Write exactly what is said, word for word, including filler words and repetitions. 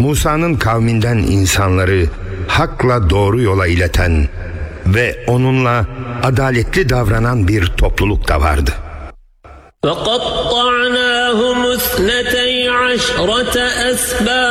Musa'nın kavminden insanları hakla doğru yola ileten ve onunla adaletli davranan bir topluluk da vardı. فَقَطَّعْنَاهُمُ اثْنَتَيْ عَشْرَةَ أَسْبَاطٍ